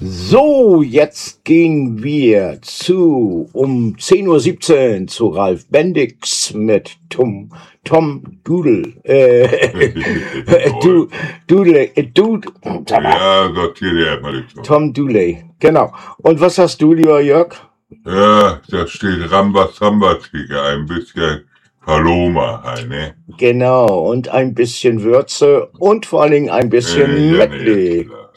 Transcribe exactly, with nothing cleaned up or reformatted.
So, jetzt gehen wir zu um zehn Uhr siebzehn zu Ralf Bendix mit Tom, Tom Dudel. Äh, du, Dudley, äh, Dude, Ja, sortiere dir erstmal die Tom. Tom Dudley, genau. Und was hast du, lieber Jörg? Ja, da steht Rambazamba-Tiger, ein bisschen Paloma halt, ne? Genau, und ein bisschen Würze und vor allen Dingen ein bisschen Äh, ja, ne, Medley. klar.